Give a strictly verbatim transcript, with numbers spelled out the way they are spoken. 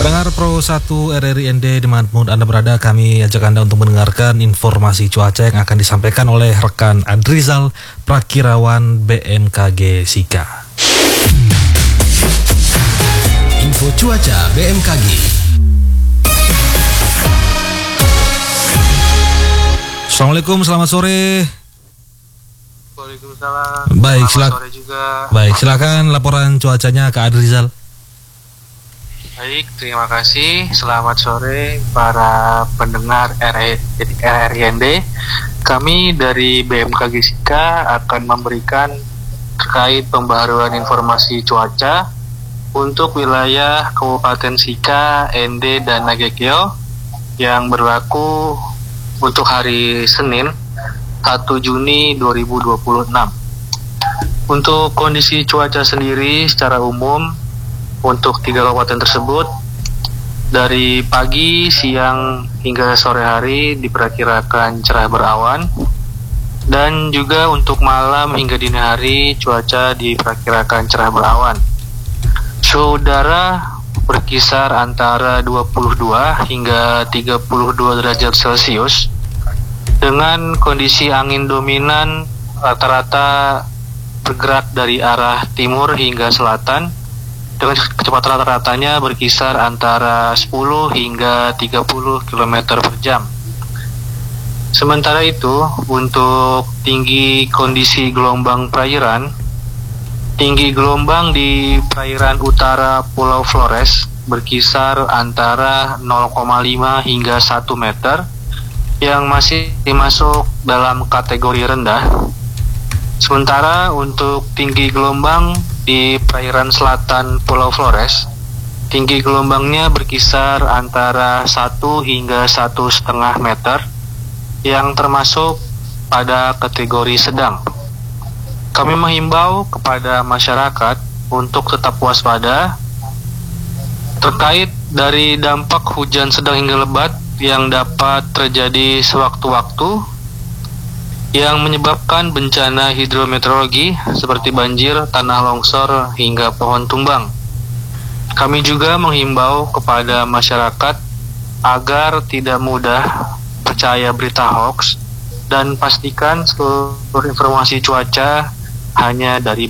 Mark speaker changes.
Speaker 1: Pendengar Pro satu R R I N D dimanapun Anda berada, kami ajak Anda untuk mendengarkan informasi cuaca yang akan disampaikan oleh rekan Adrizal Prakirawan B M K G Sika.
Speaker 2: Info cuaca B M K G.
Speaker 1: Assalamualaikum, selamat sore.
Speaker 3: Waalaikumsalam.
Speaker 1: Baik,
Speaker 3: Selamat
Speaker 1: silak-
Speaker 3: sore juga.
Speaker 1: Baik, silakan laporan cuacanya ke Adrizal.
Speaker 3: Baik, terima kasih. Selamat sore para pendengar R R I N D. Kami dari B M K G Sika akan memberikan terkait pembaharuan informasi cuaca untuk wilayah Kabupaten Sika, N D, dan Nagekeo yang berlaku untuk hari Senin satu Juni dua ribu dua puluh enam. Untuk kondisi cuaca sendiri secara umum untuk tiga kabupaten tersebut, dari pagi, siang, hingga sore hari diperkirakan cerah berawan, dan juga untuk malam hingga dini hari cuaca diperkirakan cerah berawan. Suhu udara berkisar antara dua puluh dua hingga tiga puluh dua derajat Celcius, dengan kondisi angin dominan rata-rata bergerak dari arah timur hingga selatan, dengan kecepatan rata-ratanya berkisar antara sepuluh hingga tiga puluh kilometer per jam. Sementara itu, untuk tinggi kondisi gelombang perairan, tinggi gelombang di perairan utara Pulau Flores berkisar antara nol koma lima hingga satu meter, yang masih masuk dalam kategori rendah. Sementara untuk tinggi gelombang di perairan selatan Pulau Flores, tinggi gelombangnya berkisar antara satu hingga satu setengah meter, yang termasuk pada kategori sedang. Kami menghimbau kepada masyarakat untuk tetap waspada terkait dari dampak hujan sedang hingga lebat yang dapat terjadi sewaktu-waktu, yang menyebabkan bencana hidrometeorologi seperti banjir, tanah longsor, hingga pohon tumbang. Kami juga menghimbau kepada masyarakat agar tidak mudah percaya berita hoax dan pastikan seluruh informasi cuaca hanya dari